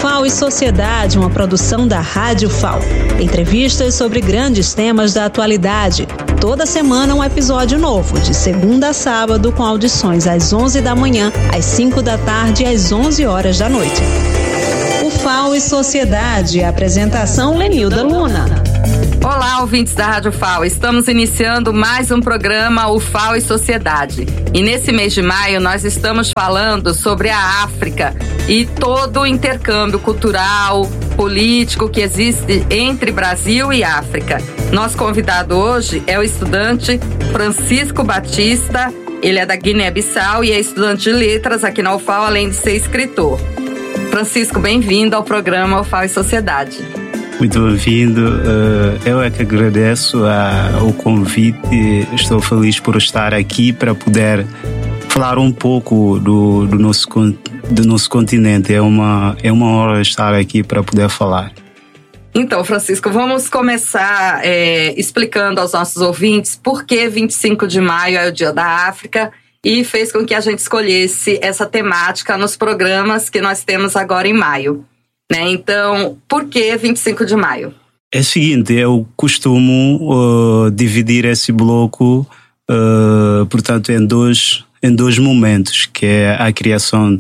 FAO e Sociedade, uma produção da Rádio FAO. Entrevistas sobre grandes temas da atualidade. Toda semana um episódio novo, de segunda a sábado, com audições às 11 da manhã, às 5 da tarde e às 11 horas da noite. O FAO e Sociedade, apresentação Lenilda Luna. Olá, ouvintes da Rádio FAO. Estamos iniciando mais um programa, o FAO e Sociedade. E nesse mês de maio nós estamos falando sobre a África e todo o intercâmbio cultural, político que existe entre Brasil e África. Nosso convidado hoje é o estudante Francisco Batista. Ele é da Guiné-Bissau e é estudante de letras aqui na UFAO, além de ser escritor. Francisco, bem-vindo ao programa UFAO e Sociedade. Muito bem-vindo. Eu é que agradeço o convite. Estou feliz por estar aqui para poder falar um pouco do nosso continente. É uma honra estar aqui para poder falar. Então, Francisco, vamos começar explicando aos nossos ouvintes por que 25 de maio é o Dia da África e fez com que a gente escolhesse essa temática nos programas que nós temos agora em maio. Então, por que 25 de maio? É o seguinte, eu costumo dividir esse bloco, portanto, em dois momentos, que é a criação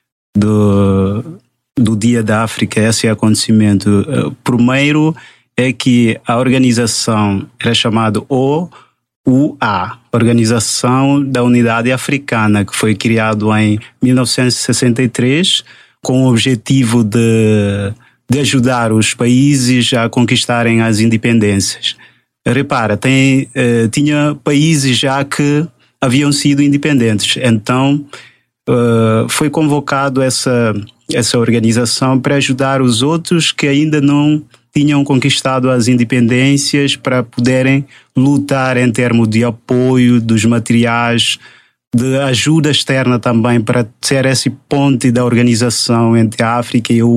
do Dia da África, esse acontecimento. Primeiro é que a organização era chamada OUA, Organização da Unidade Africana, que foi criado em 1963, com o objetivo de ajudar os países a conquistarem as independências. Repara, tinha países já que haviam sido independentes, então foi convocado essa organização para ajudar os outros que ainda não tinham conquistado as independências, para poderem lutar em termos de apoio dos materiais, de ajuda externa também, para ser esse ponte da organização entre a África e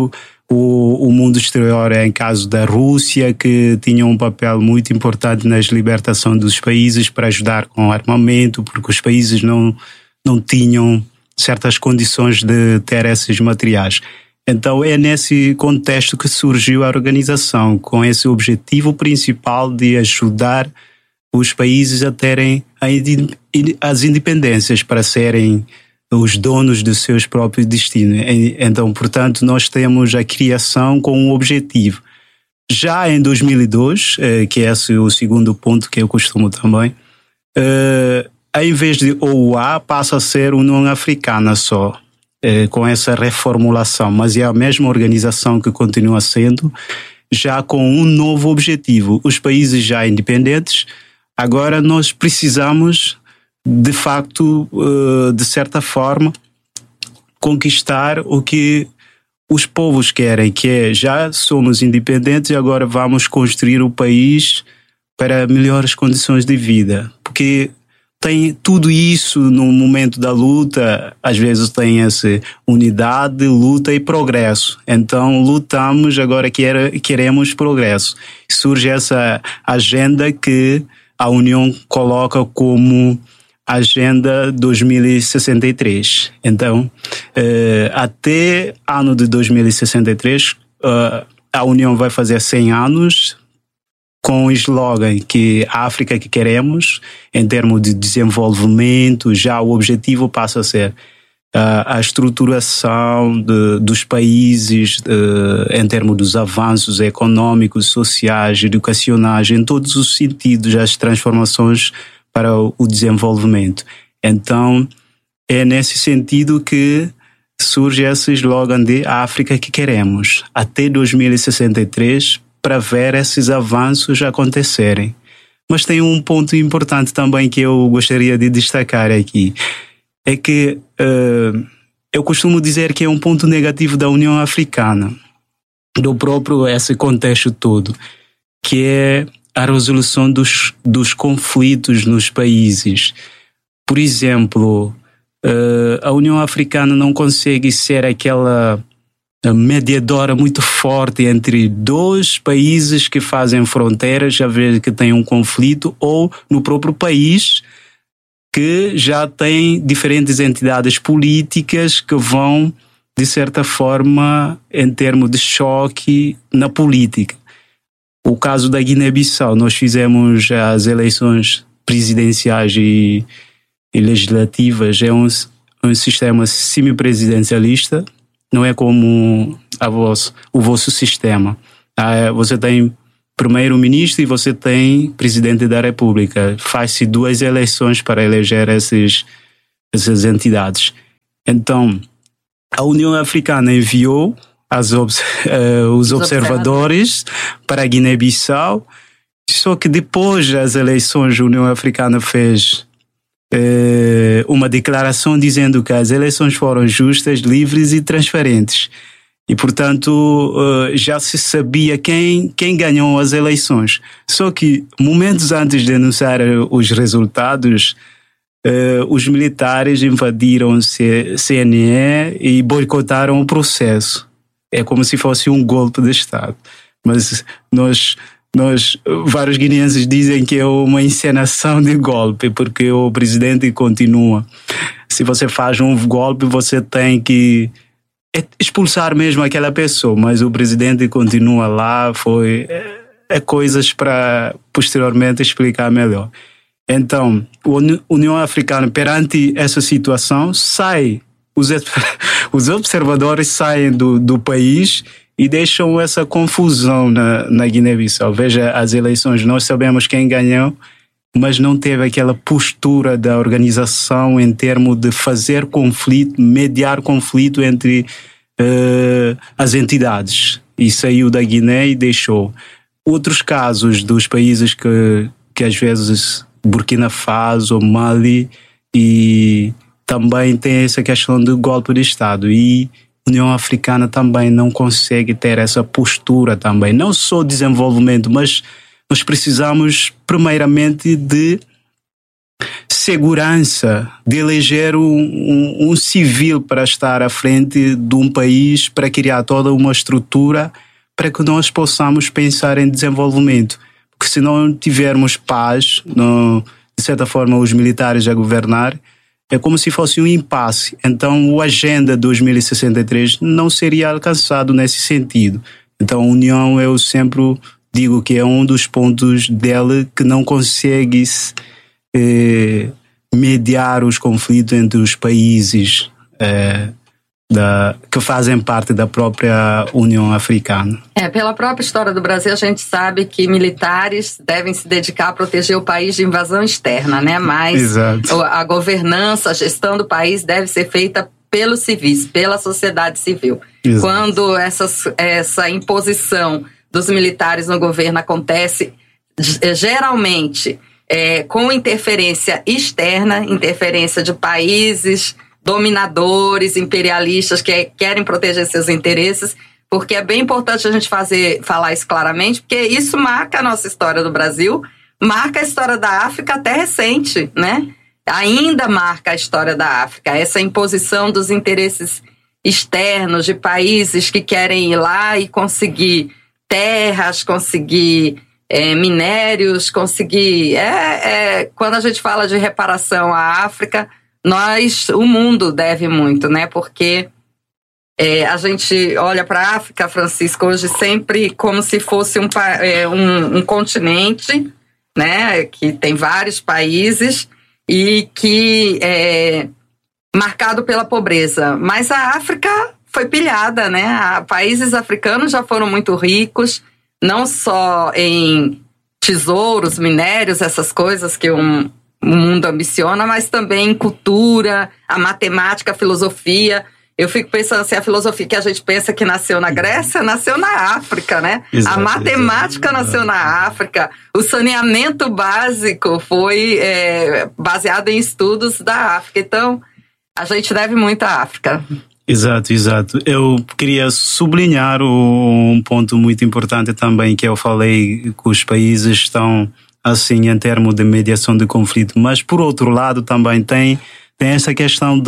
o mundo exterior, em caso da Rússia, que tinha um papel muito importante nas libertações dos países para ajudar com armamento, porque os países não tinham certas condições de ter esses materiais. Então é nesse contexto que surgiu a organização, com esse objetivo principal de ajudar os países a terem as independências, para serem os donos dos seus próprios destinos. Então, portanto, nós temos a criação com um objetivo. Já em 2002, que é esse o segundo ponto que eu costumo também, em vez de OUA, passa a ser União Africana só, com essa reformulação, mas é a mesma organização que continua sendo, já com um novo objetivo. Os países já independentes, agora nós precisamos, de facto, de certa forma, conquistar o que os povos querem, que é: já somos independentes e agora vamos construir o país para melhores condições de vida. Porque tem tudo isso no momento da luta, às vezes tem essa unidade, luta e progresso. Então lutamos, agora queremos progresso. Surge essa agenda que a União coloca como Agenda 2063. Então, até ano de 2063, a União vai fazer 100 anos com o slogan que a África que queremos, em termos de desenvolvimento. Já o objetivo passa a ser a estruturação dos países em termos dos avanços econômicos, sociais, educacionais, em todos os sentidos, as transformações para o desenvolvimento. Então, é nesse sentido que surge esse slogan de África que queremos, até 2063, para ver esses avanços acontecerem. Mas tem um ponto importante também que eu gostaria de destacar aqui. É que eu costumo dizer que é um ponto negativo da União Africana, do próprio esse contexto todo, que é a resolução dos conflitos nos países. Por exemplo, a União Africana não consegue ser aquela mediadora muito forte entre dois países que fazem fronteiras, a ver que tem um conflito, ou no próprio país, que já tem diferentes entidades políticas que vão de certa forma, em termos de choque na política. O caso da Guiné-Bissau, nós fizemos as eleições presidenciais e legislativas, é um sistema semipresidencialista, não é como o vosso sistema. Você tem primeiro-ministro e você tem presidente da República. Faz-se 2 eleições para eleger essas entidades. Então, a União Africana enviou os observadores para a Guiné-Bissau, só que depois das eleições a União Africana fez uma declaração dizendo que as eleições foram justas, livres e transparentes. E, portanto, já se sabia quem ganhou as eleições. Só que, momentos antes de anunciar os resultados, os militares invadiram o CNE e boicotaram o processo. É como se fosse um golpe de Estado. Mas nós vários guineenses dizem que é uma encenação de golpe, porque o presidente continua. Se você faz um golpe, você tem que expulsar mesmo aquela pessoa, mas o presidente continua lá. Coisas para posteriormente explicar melhor. Então, a União Africana, perante essa situação, sai. Os observadores saem do país e deixam essa confusão na Guiné-Bissau. Veja, as eleições, nós sabemos quem ganhou, mas não teve aquela postura da organização em termos de fazer conflito, mediar conflito entre as entidades. E saiu da Guiné e deixou. Outros casos dos países que às vezes Burkina Faso, Mali, e também tem essa questão do golpe de Estado. E a União Africana também não consegue ter essa postura também. Não só desenvolvimento, mas nós precisamos primeiramente de segurança, de eleger um civil para estar à frente de um país, para criar toda uma estrutura para que nós possamos pensar em desenvolvimento. Porque se não tivermos paz, de certa forma os militares a governar, é como se fosse um impasse. Então, o Agenda 2063 não seria alcançado nesse sentido. Então, a União, eu sempre digo que é um dos pontos dela que não consegue mediar os conflitos entre os países que fazem parte da própria União Africana. Pela própria história do Brasil, a gente sabe que militares devem se dedicar a proteger o país de invasão externa, né? Mas Exato. A governança, a gestão do país deve ser feita pelos civis, pela sociedade civil. Exato. Quando essa imposição dos militares no governo acontece, geralmente com interferência externa, interferência de países dominadores, imperialistas que querem proteger seus interesses, porque é bem importante a gente falar isso claramente, porque isso marca a nossa história do Brasil, marca a história da África até recente, né? Ainda marca a história da África, essa imposição dos interesses externos de países que querem ir lá e conseguir terras, conseguir minérios, conseguir... quando a gente fala de reparação à África, o mundo deve muito, né? Porque a gente olha para a África, Francisco, hoje sempre como se fosse um continente, né? Que tem vários países e que é marcado pela pobreza. Mas a África foi pilhada, né? Países africanos já foram muito ricos, não só em tesouros, minérios, essas coisas que o mundo ambiciona, mas também em cultura, a matemática, a filosofia. Eu fico pensando assim, a filosofia que a gente pensa que nasceu na Grécia, nasceu na África, né? Exato, a matemática nasceu na África. O saneamento básico foi baseado em estudos da África. Então, a gente deve muito à África. Exato. Eu queria sublinhar um ponto muito importante também, que eu falei que os países estão assim em termos de mediação de conflito, mas por outro lado também tem essa questão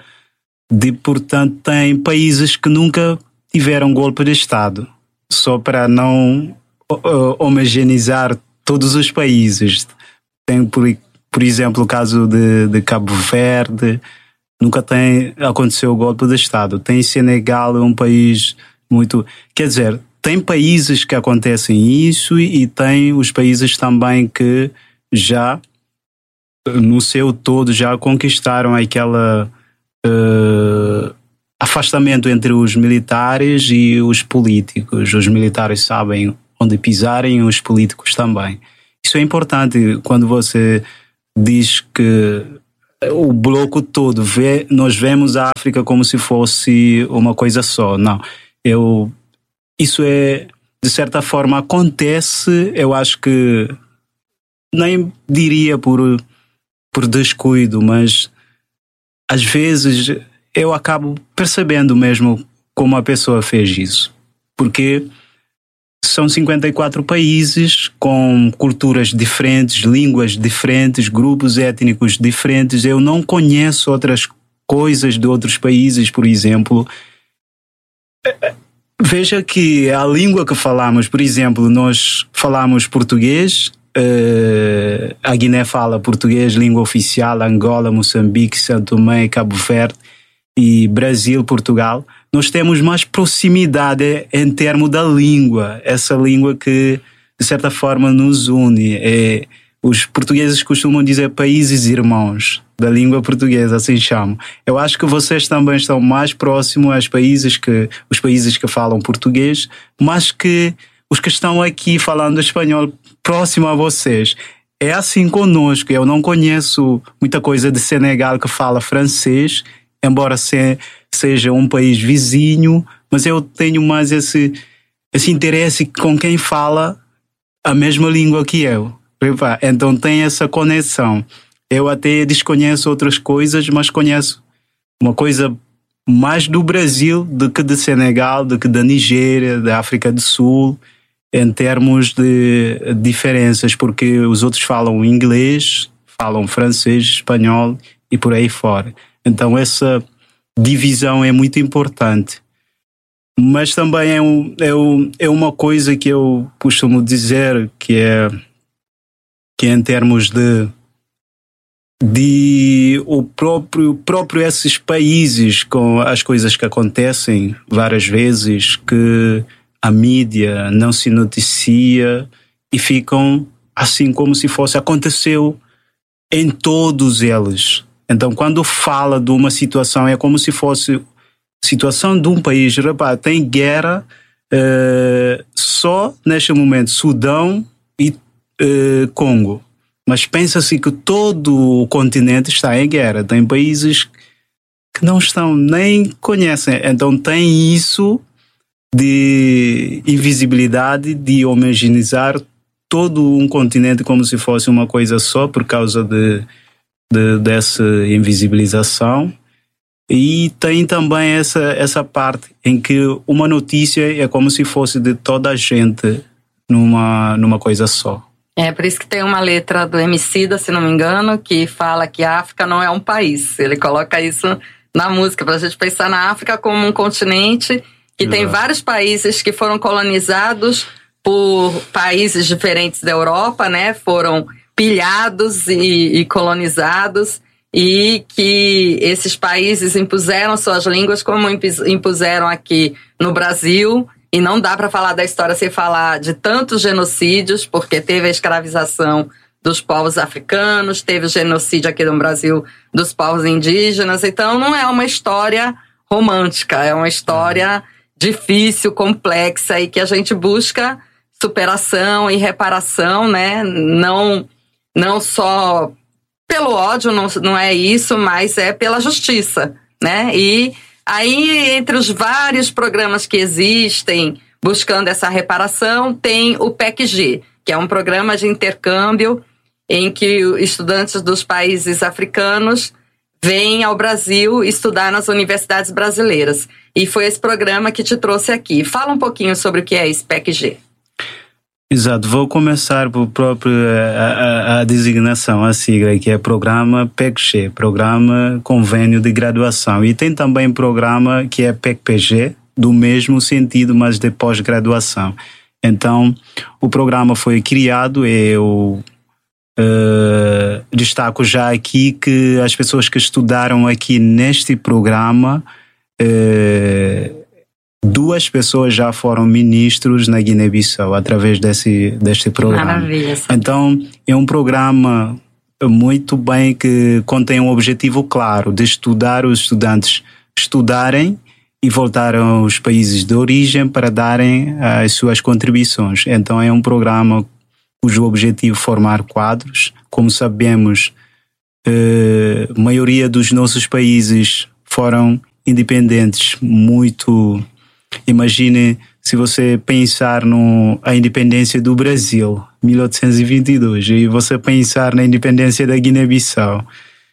portanto, tem países que nunca tiveram golpe de Estado, só para não homogeneizar todos os países. Tem, por exemplo, o caso de Cabo Verde, nunca aconteceu o golpe de Estado. Tem Senegal, é um país muito... Quer dizer, tem países que acontecem isso e tem os países também que já, no seu todo, já conquistaram aquela afastamento entre os militares e os políticos. Os militares sabem onde pisarem, os políticos também. Isso é importante quando você diz que o bloco todo nós vemos a África como se fosse uma coisa só. Não, isso é, de certa forma, acontece, eu acho que, nem diria por descuido, mas às vezes eu acabo percebendo mesmo como a pessoa fez isso. Porque são 54 países com culturas diferentes, línguas diferentes, grupos étnicos diferentes. Eu não conheço outras coisas de outros países, por exemplo. Veja que a língua que falamos, por exemplo, nós falamos português, a Guiné fala português, língua oficial, Angola, Moçambique, São Tomé, Cabo Verde e Brasil, Portugal. Nós temos mais proximidade em termos da língua, essa língua que, de certa forma, nos une. Os portugueses costumam dizer países irmãos, da língua portuguesa, assim chamam. Eu acho que vocês também estão mais próximos aos países os países que falam português, mas que os que estão aqui falando espanhol próximo a vocês. É assim conosco. Eu não conheço muita coisa de Senegal que fala francês, embora seja um país vizinho, mas eu tenho mais esse interesse com quem fala a mesma língua que eu. Então tem essa conexão. Eu até desconheço outras coisas, mas conheço uma coisa mais do Brasil do que de Senegal, do que da Nigéria, da África do Sul, em termos de diferenças, porque os outros falam inglês, falam francês, espanhol e por aí fora. Então essa divisão é muito importante. Mas também é uma coisa que eu costumo dizer que é em termos de o próprio esses países, com as coisas que acontecem várias vezes, que a mídia não se noticia e ficam assim como se aconteceu em todos eles. Então, quando fala de uma situação, é como se fosse situação de um país. Repara, tem guerra só neste momento, Sudão e Congo. Mas pensa-se que todo o continente está em guerra. Tem países que não estão, nem conhecem. Então tem isso de invisibilidade, de homogeneizar todo um continente como se fosse uma coisa só por causa dessa invisibilização. E tem também essa parte em que uma notícia é como se fosse de toda a gente numa coisa só. É por isso que tem uma letra do Emicida, se não me engano, que fala que a África não é um país. Ele coloca isso na música, para a gente pensar na África como um continente que tem vários países que foram colonizados por países diferentes da Europa, né? Foram pilhados e colonizados, e que esses países impuseram suas línguas como impuseram aqui no Brasil. E não dá para falar da história sem falar de tantos genocídios, porque teve a escravização dos povos africanos, teve o genocídio aqui no Brasil dos povos indígenas. Então não é uma história romântica, é uma história difícil, complexa, e que a gente busca superação e reparação, né? Não só pelo ódio, não é isso, mas é pela justiça, né? E aí, entre os vários programas que existem buscando essa reparação, tem o PEC-G, que é um programa de intercâmbio em que estudantes dos países africanos vêm ao Brasil estudar nas universidades brasileiras. E foi esse programa que te trouxe aqui. Fala um pouquinho sobre o que é esse PEC-G. Exato, vou começar por próprio a designação, a sigla, que é Programa PEC-G, Programa Convênio de Graduação. E tem também programa que é PEC-PG, do mesmo sentido, mas de pós-graduação. Então, o programa foi criado, Destaco já aqui que as pessoas que estudaram aqui neste programa, 2 pessoas já foram ministros na Guiné-Bissau através deste programa. Maravilha. Então, é um programa muito bem que contém um objetivo claro de estudar os estudantes estudarem e voltar aos países de origem para darem as suas contribuições. Então, é um programa cujo objetivo é formar quadros. Como sabemos, a maioria dos nossos países foram independentes muito. Imagine se você pensar na independência do Brasil, 1822, e você pensar na independência da Guiné-Bissau,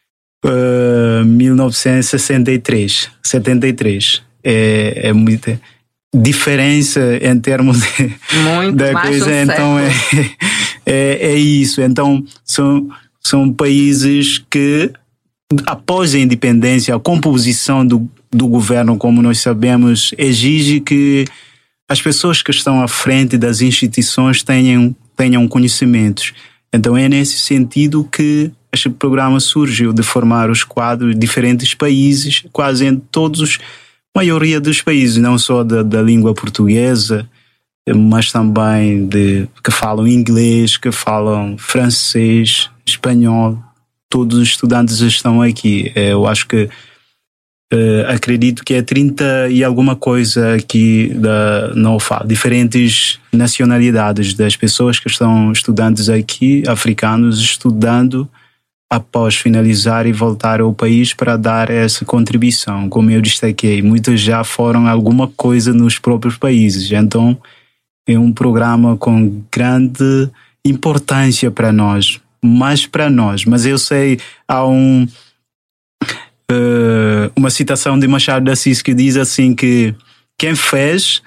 1963, 73. É muita diferença em termos de, muito da mais coisa. Um então é isso. Então são países que, após a independência, a composição do governo, como nós sabemos, exige que as pessoas que estão à frente das instituições tenham conhecimentos. Então é nesse sentido que este programa surgiu, de formar os quadros de diferentes países, quase em maioria dos países, não só da língua portuguesa, mas também que falam inglês, que falam francês, espanhol. Todos os estudantes estão aqui. Eu acho que acredito que é 30 e alguma coisa aqui não falo, diferentes nacionalidades das pessoas que estão estudantes aqui, africanos, estudando após finalizar e voltar ao país para dar essa contribuição. Como eu destaquei, muitos já foram alguma coisa nos próprios países. Então, é um programa com grande importância para nós. Mas eu sei, há uma citação de Machado de Assis que diz assim que quem fez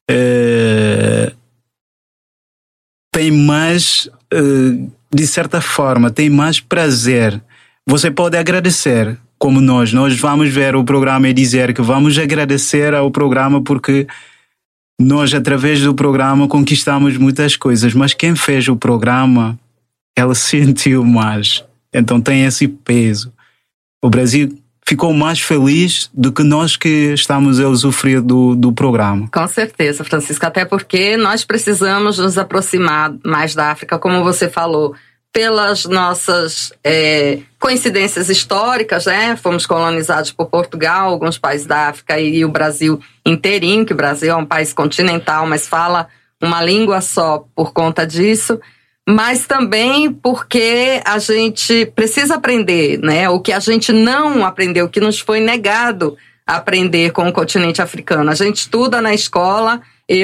tem mais, de certa forma, tem mais prazer. Você pode agradecer, como nós vamos ver o programa e dizer que vamos agradecer ao programa porque nós, através do programa, conquistamos muitas coisas, mas quem fez o programa, ela sentiu mais. Então tem esse peso. O Brasil ficou mais feliz do que nós que estamos a usufruir do programa. Com certeza, Francisco, até porque nós precisamos nos aproximar mais da África, como você falou, pelas nossas coincidências históricas, né? Fomos colonizados por Portugal, alguns países da África e o Brasil inteirinho, que o Brasil é um país continental, mas fala uma língua só por conta disso. Mas também porque a gente precisa aprender, né? O que a gente não aprendeu, o que nos foi negado aprender com o continente africano. A gente estuda na escola,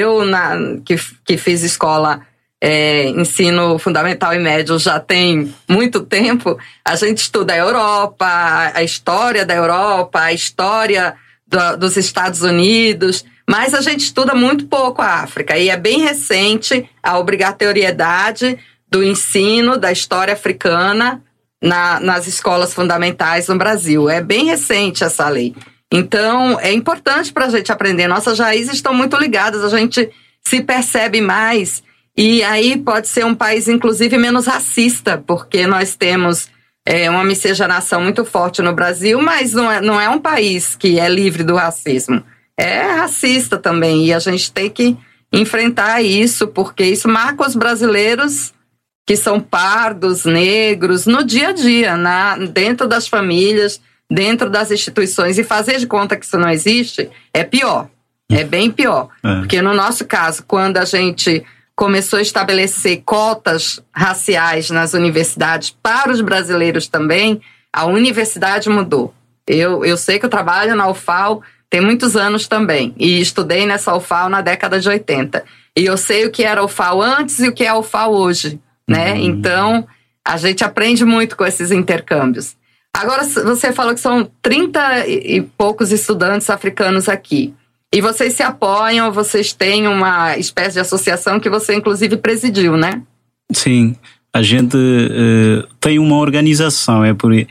que fiz escola, ensino fundamental e médio já tem muito tempo, a gente estuda a Europa, a história da Europa, a história dos Estados Unidos, mas a gente estuda muito pouco a África. E é bem recente a obrigatoriedade do ensino da história africana nas escolas fundamentais no Brasil. É bem recente essa lei. Então, é importante para a gente aprender. Nossas raízes estão muito ligadas, a gente se percebe mais. E aí pode ser um país, inclusive, menos racista, porque nós temos uma miscigenação muito forte no Brasil, mas não é um país que é livre do racismo. É racista também, e a gente tem que enfrentar isso, porque isso marca os brasileiros que são pardos, negros, no dia a dia, dentro das famílias, dentro das instituições. E fazer de conta que isso não existe é pior, é bem pior. Porque no nosso caso, quando a gente começou a estabelecer cotas raciais nas universidades para os brasileiros também, a universidade mudou. Eu sei que eu trabalho na UFAL tem muitos anos também, e estudei nessa UFAL na década de 80. E eu sei o que era a UFAL antes e o que é a UFAL hoje, né? Então, a gente aprende muito com esses intercâmbios. Agora, você falou que são 30 e poucos estudantes africanos aqui. E vocês se apoiam, vocês têm uma espécie de associação que você, inclusive, presidiu, né? Sim, a gente tem uma organização,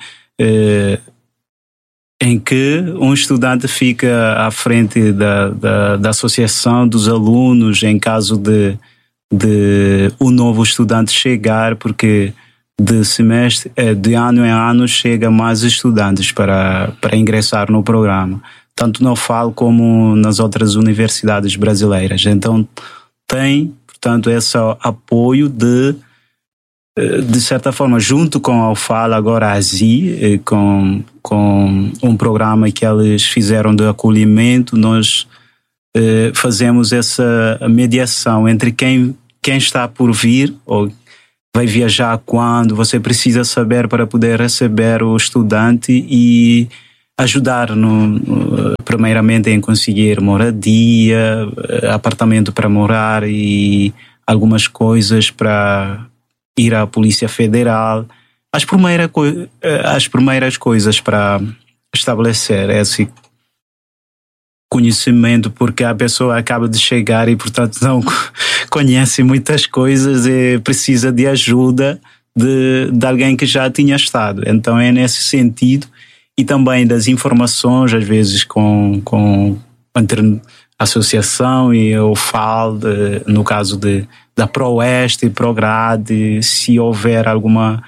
em que um estudante fica à frente da associação dos alunos em caso de um novo estudante chegar, porque de semestre, de ano em ano, chega mais estudantes para ingressar no programa, tanto na UFAL como nas outras universidades brasileiras. Então, tem, portanto, esse apoio de certa forma, junto com a UFAL, agora a ASI, com um programa que eles fizeram de acolhimento, nós fazemos essa mediação entre quem está por vir, ou vai viajar quando, você precisa saber para poder receber o estudante e ajudar primeiramente em conseguir moradia, apartamento para morar e algumas coisas para ir à Polícia Federal. As primeiras coisas para estabelecer esse conhecimento, porque a pessoa acaba de chegar e, portanto, não conhece muitas coisas e precisa de ajuda de alguém que já tinha estado. Então é nesse sentido, e também das informações, às vezes entre a associação e o FAL, no caso da ProOeste e ProGrade, se houver alguma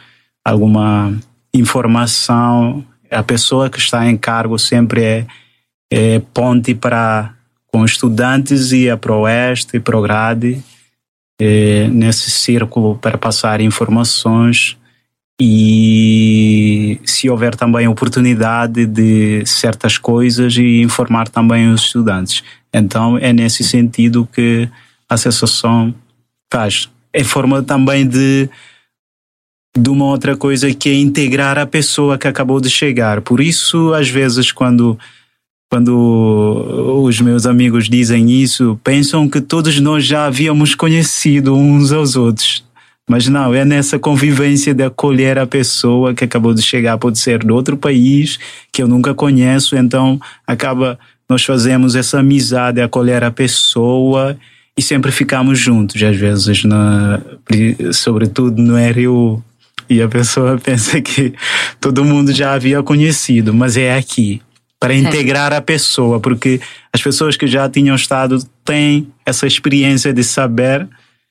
informação, a pessoa que está em cargo sempre é ponte com estudantes e a ProOeste e ProGrade nesse círculo para passar informações, e se houver também oportunidade de certas coisas, e informar também os estudantes. Então é nesse sentido que a associação faz. É forma também de uma outra coisa, que é integrar a pessoa que acabou de chegar. Por isso, às vezes, quando os meus amigos dizem isso, pensam que todos nós já havíamos conhecido uns aos outros. Mas não, é nessa convivência de acolher a pessoa que acabou de chegar, pode ser de outro país, que eu nunca conheço, então nós fazemos essa amizade, acolher a pessoa, e sempre ficamos juntos, às vezes, sobretudo no RU. E a pessoa pensa que todo mundo já havia conhecido, mas é aqui, para integrar a pessoa, porque as pessoas que já tinham estado têm essa experiência de saber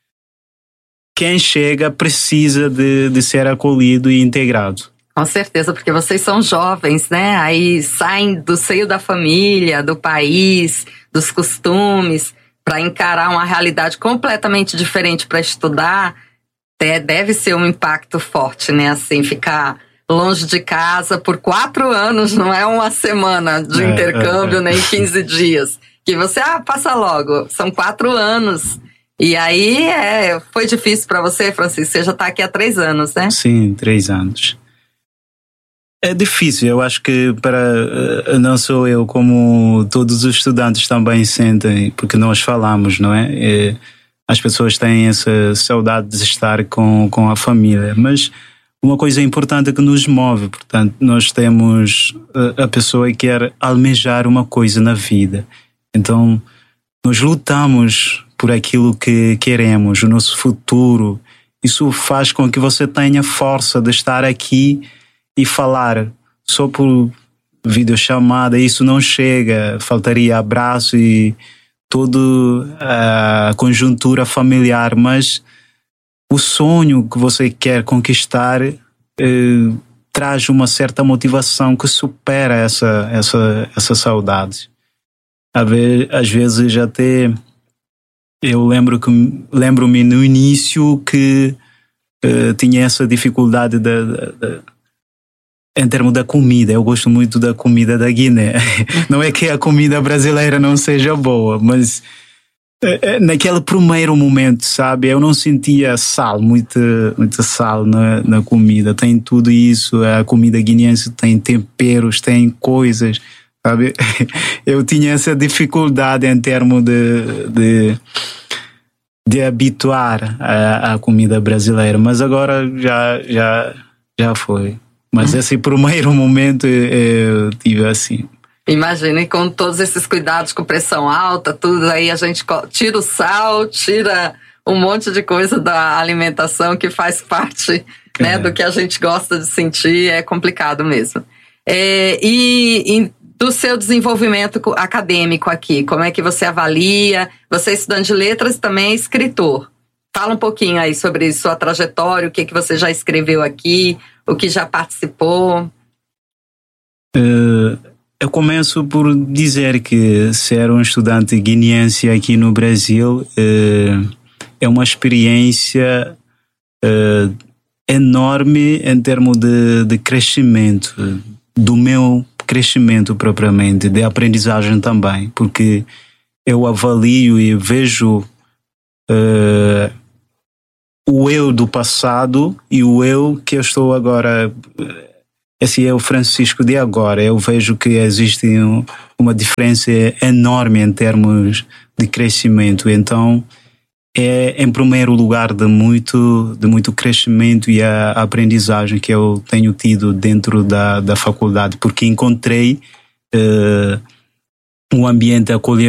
quem chega precisa de ser acolhido e integrado. Com certeza, porque vocês são jovens, né? Aí saem do seio da família, do país, dos costumes, para encarar uma realidade completamente diferente para estudar. Deve ser um impacto forte, né? Assim, ficar longe de casa por 4 anos, não é uma semana de intercâmbio, nem 15 dias. Que você, passa logo, são 4 anos. E aí, foi difícil para você, Francisco? Você já está aqui há 3 anos, né? Sim, 3 anos. É difícil, eu acho que não sou eu, como todos os estudantes também sentem, porque nós falamos, não é? As pessoas têm essa saudade de estar com a família, mas uma coisa importante que nos move, portanto, nós temos a pessoa que quer almejar uma coisa na vida. Então, nós lutamos por aquilo que queremos, o nosso futuro. Isso faz com que você tenha força de estar aqui e falar. Só por videochamada isso não chega, faltaria abraço e toda a conjuntura familiar, mas o sonho que você quer conquistar traz uma certa motivação que supera essa saudade. Às vezes até eu lembro-me no início que tinha essa dificuldade em termos da comida. Eu gosto muito da comida da Guiné. Não é que a comida brasileira não seja boa, mas naquele primeiro momento, sabe, eu não sentia sal, muito sal na comida. Tem tudo isso, a comida guineense tem temperos, tem coisas, sabe? Eu tinha essa dificuldade em termos de habituar à comida brasileira, mas agora já foi. Mas esse primeiro momento eu tive assim. Imagine, com todos esses cuidados, com pressão alta, tudo, aí a gente tira o sal, tira um monte de coisa da alimentação que faz parte, né, do que a gente gosta de sentir, é complicado mesmo. E do seu desenvolvimento acadêmico aqui, como é que você avalia? Você é estudante de letras e também é escritor. Fala um pouquinho aí sobre sua trajetória, o que você já escreveu aqui, o que já participou. Eu começo por dizer que ser um estudante guineense aqui no Brasil é uma experiência enorme em termos de crescimento, do meu crescimento propriamente, de aprendizagem também, porque eu avalio e vejo o eu do passado e o eu que eu estou agora. Esse é o Francisco de agora. Eu vejo que existe uma diferença enorme em termos de crescimento. Então, é em primeiro lugar de muito crescimento e a aprendizagem que eu tenho tido dentro da faculdade, porque encontrei um ambiente acolhedor